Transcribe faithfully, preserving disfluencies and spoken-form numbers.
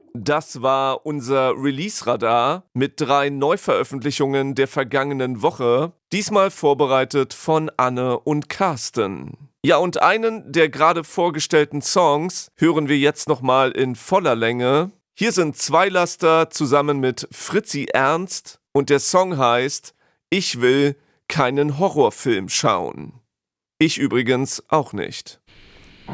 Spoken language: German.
Das war unser Release-Radar mit drei Neuveröffentlichungen der vergangenen Woche, diesmal vorbereitet von Anne und Carsten. Ja, und einen der gerade vorgestellten Songs hören wir jetzt nochmal in voller Länge. Hier sind Zweilaster zusammen mit Fritzi Ernst und der Song heißt Ich will keinen Horrorfilm schauen. Ich übrigens auch nicht.